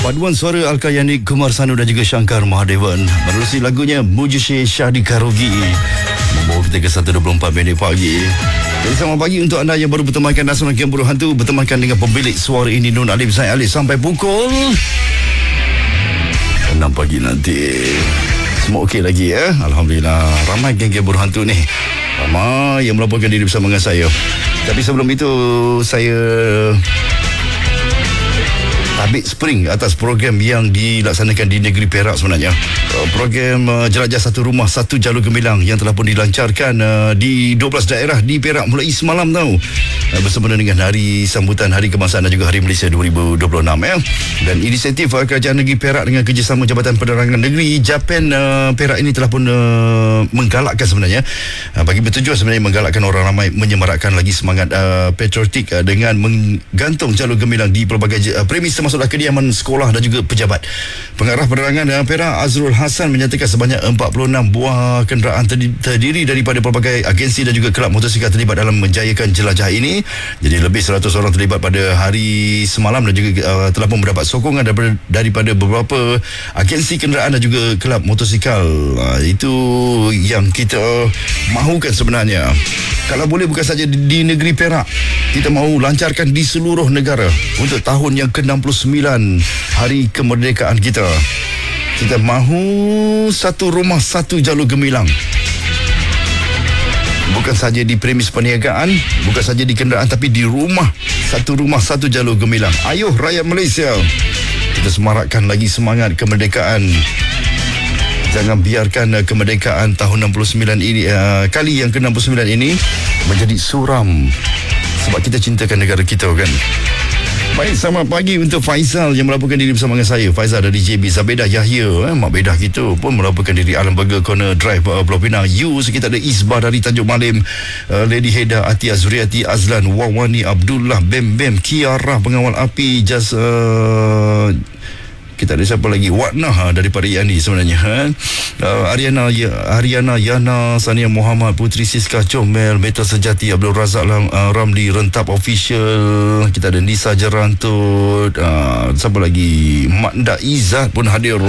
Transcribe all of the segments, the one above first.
Paduan suara Alkayani, Kumar Sanu dan juga Shankar Mahadevan menerusi lagunya Mujishe Syahdi Karogi membawa kita ke 1.24 minit pagi. Jadi selamat pagi untuk anda yang baru bertemankan Nasional Game Buruh Hantu, bertemankan dengan pemilik suara ini Nun Alif Zain Alif sampai pukul 6 pagi nanti. Semua okey lagi ya? Alhamdulillah. Ramai geng-geng Buruh Hantu ni, ramai yang melaporkan diri bersama dengan saya. Tapi sebelum itu saya tabik spring atas program yang dilaksanakan di negeri Perak sebenarnya. Program Jelajah Satu Rumah Satu Jalur Gemilang yang telah pun dilancarkan di 12 daerah di Perak mulai semalam tahu. Bersempena dengan hari sambutan Hari Kebangsaan dan juga Hari Malaysia 2026 ya. Dan inisiatif Kerajaan Negeri Perak dengan kerjasama Jabatan Penerangan Negeri Japan Perak ini telah pun menggalakkan sebenarnya, bagi bertujuan sebenarnya menggalakkan orang ramai menyemarakkan lagi semangat patriotik dengan menggantung jalur gemilang di pelbagai premis termasuklah kediaman sekolah dan juga pejabat. Pengarah penerangan Perak Azrul Hasan menyatakan sebanyak 46 buah kenderaan terdiri daripada pelbagai agensi dan juga kelab motosikal terlibat dalam menjayakan jelajah ini. Jadi lebih 100 orang terlibat pada hari semalam dan juga telah pun mendapat sokongan daripada beberapa agensi kenderaan dan juga kelab motosikal. Itu yang kita mahukan sebenarnya. Kalau boleh bukan saja di negeri Perak, kita mahu lancarkan di seluruh negara untuk tahun yang ke-69 Hari Kemerdekaan kita. Kita mahu satu rumah satu jalur gemilang. Bukan saja di premis perniagaan, bukan saja di kenderaan, tapi di rumah satu jalur gemilang. Ayuh rakyat Malaysia, kita semarakkan lagi semangat kemerdekaan. Jangan biarkan kemerdekaan tahun 69 ini, kali yang ke-69 ini menjadi suram. Sebab kita cintakan negara kita kan. Baik, selamat pagi untuk Faizal yang melaporkan diri bersama dengan saya. Faizal dari JB. Zabedah Yahya, mak bedah kita pun melaporkan diri Alam Burger Corner Drive, Pulau Pinang. Kita ada Isbah dari Tanjung Malim, Lady Heda, Atia Zuriati, Azlan, Wawani, Abdullah, Bem Bem, Kiara pengawal api, kita ada siapa lagi? Watnah daripada Yani sebenarnya. Ariana Yana, Sania Muhammad, Putri Siska Comel, Meta Sejati, Abdul Razak Ramli, Rentap Official. Kita ada Nisa Jerantut, siapa lagi? Makda Izzat pun hadir.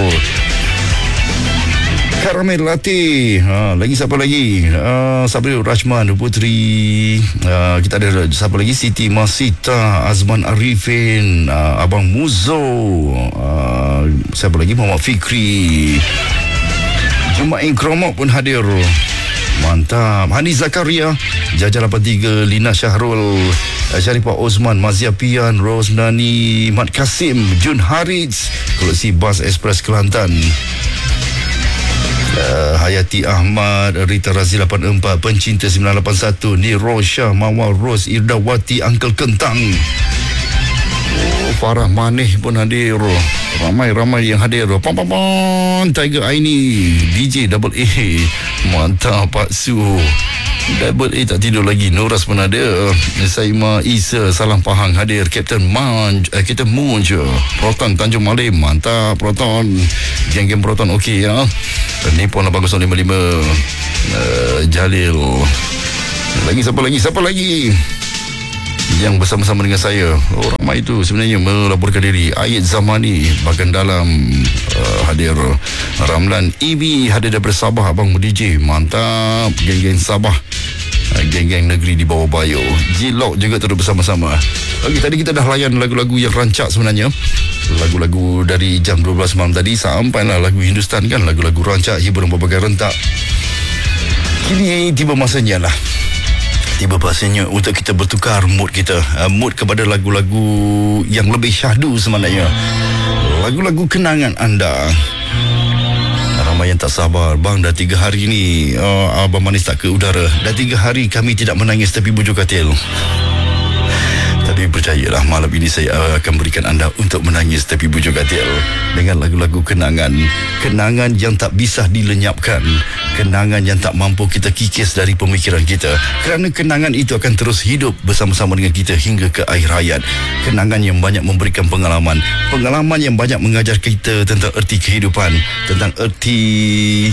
Karamel Latih, lagi siapa lagi? Sabril Rajman, Putri, kita ada siapa lagi? Siti Masita, Azman Arifin, Abang Muzo, siapa lagi? Muhammad Fikri, Jumain Kromok pun hadir. Mantap. Hani Zakaria, Jajar 83, Lina Syahrul, Syarifah Osman, Mazia Pian, Rosnani, Mat Kasim, Jun Harits, Koleksi Bas Express Kelantan, Hayati Ahmad, Rita Razi 84, Pencinta 981, Nirosha, Mawar Ros, Irdawati, Uncle Kentang, Farah Maneh pun hadir. Ramai yang hadir. Tiger Aini, DJ Double A, mantap Pak Su, Double A tak tidur lagi. Noras pun ada. Saima Isa, Salam Pahang hadir. Captain Munj, Proton Tanjung Malim, mantap Proton. Geng-geng Proton okey ya. Nippon 8055, Jalil. Siapa lagi yang bersama-sama dengan saya? Ramai itu sebenarnya melaporkan diri. Ayat Zamani, Bagan Dalam hadir. Ramlan Ibi hadir daripada Sabah, Abang DJ, mantap. Geng-geng Sabah, geng-geng negeri di bawah Bayo. Jilok juga turut bersama-sama. Okey, tadi kita dah layan lagu-lagu yang rancak sebenarnya. Lagu-lagu dari jam 12 malam tadi sampailah lagu Hindustan kan, lagu-lagu rancak, hiburan berbagai rentak. Kini tiba masanya untuk kita bertukar mood kita, mood kepada lagu-lagu yang lebih syahdu sebenarnya. Lagu-lagu kenangan anda. Ramai yang tak sabar, bang, dah 3 hari ni Abang Manis tak ke udara. Dah 3 hari kami tidak menangis tepi bujur katil. Tapi percayalah, malam ini saya akan berikan anda untuk menangis tepi bujur katil dengan lagu-lagu kenangan. Kenangan yang tak bisa dilenyapkan, kenangan yang tak mampu kita kikis dari pemikiran kita, kerana kenangan itu akan terus hidup bersama-sama dengan kita hingga ke akhir hayat. Kenangan yang banyak memberikan pengalaman yang banyak mengajar kita tentang erti kehidupan, tentang erti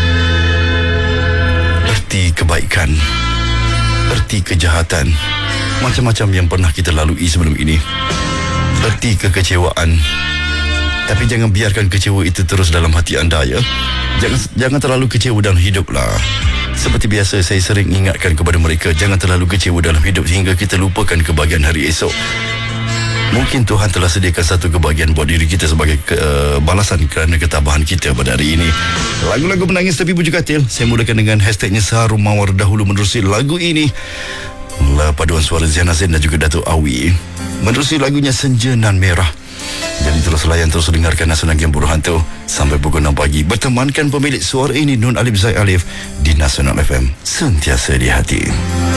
kebaikan, erti kejahatan, Macam-macam yang pernah kita lalui sebelum ini. Erti kekecewaan. Tapi jangan biarkan kecewa itu terus dalam hati anda, ya. Jangan terlalu kecewa dalam hidup lah. Seperti biasa, saya sering ingatkan kepada mereka, jangan terlalu kecewa dalam hidup sehingga kita lupakan kebahagiaan hari esok. Mungkin Tuhan telah sediakan satu kebahagiaan buat diri kita sebagai balasan kerana ketabahan kita pada hari ini. Lagu-lagu menangis tapi bujuk katil, saya mulakan dengan hashtagnya Seharum Mawar dahulu menerusi lagu ini. Paduan suara Ziana Zain dan juga Datuk Awi. Menerusi lagunya Senja Nan Merah. Jadi terus layan, terus dengarkan Nasional Game Buruh Hantu sampai pukul 6 pagi. Bertemankan pemilik suara ini Nun Alif Zaid Alif di Nasional FM. Sentiasa di hati.